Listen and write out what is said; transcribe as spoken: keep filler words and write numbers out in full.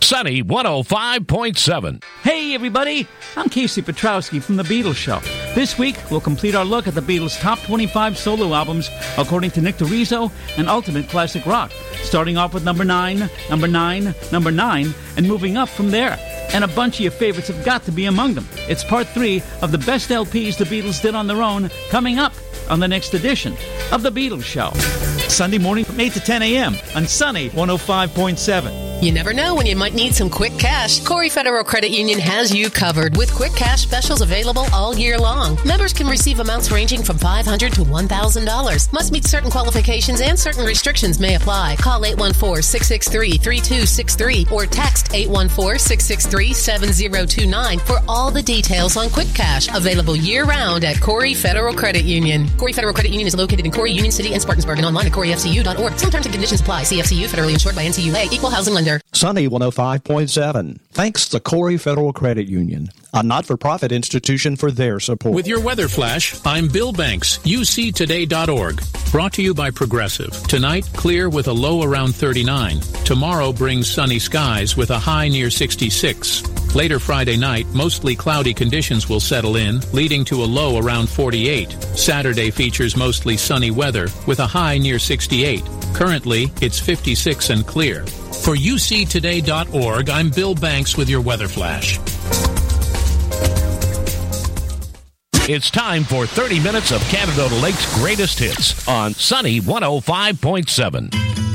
Sunny one oh five point seven. Hey, everybody. I'm Casey Petrowski from The Beatles Show. This week, we'll complete our look at the Beatles' top twenty-five solo albums, according to Nick DeRiso and Ultimate Classic Rock, starting off with number nine, number nine, number nine, and moving up from there. And a bunch of your favorites have got to be among them. It's part three of the best L Ps the Beatles did on their own, coming up on the next edition of The Beatles Show. Sunday morning from eight to ten a.m. on Sunny one oh five point seven. You never know when you might need some quick cash. Corey Federal Credit Union has you covered with quick cash specials available all year long. Members can receive amounts ranging from five hundred dollars to one thousand dollars. Must meet certain qualifications and certain restrictions may apply. Call eight one four, six six three, three two six three or text eight one four, six six three, seven zero two nine for all the details on quick cash. Available year-round at Corey Federal Credit Union. Corey Federal Credit Union is located in Corey, Union City, and Spartansburg, and online at corey f c u dot org. Some terms and conditions apply. C F C U, federally insured by N C U A. Equal housing lender. Sunny one oh five point seven. Thanks to Corey Federal Credit Union, a not-for-profit institution, for their support. With your weather flash, I'm Bill Banks, U C today dot org. Brought to you by Progressive. Tonight, clear with a low around thirty-nine. Tomorrow brings sunny skies with a high near sixty-six. Later Friday night, mostly cloudy conditions will settle in, leading to a low around forty-eight. Saturday features mostly sunny weather with a high near sixty-eight. Currently, it's fifty-six and clear. For U C today dot org, I'm Bill Banks with your weather flash. It's time for thirty minutes of Canada Lake's greatest hits on Sunny one oh five point seven.